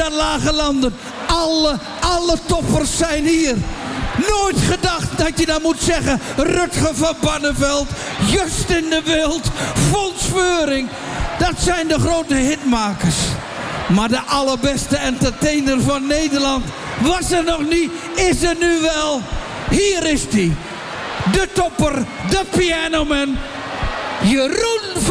den Lage Landen. Alle toppers zijn hier. Nooit gedacht dat je dan moet zeggen... Rutger van Barneveld, Justin de Wild, Fons Veuring. Dat zijn de grote hitmakers. Maar de allerbeste entertainer van Nederland... was er nog niet, is er nu wel. Hier is hij. De topper, de pianoman... Jeroen van